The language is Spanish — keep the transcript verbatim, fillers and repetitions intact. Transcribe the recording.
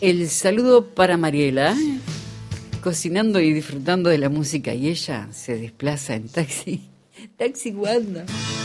El saludo para Mariela, cocinando y disfrutando de la música, y ella se desplaza en taxi. Taxi Wanda.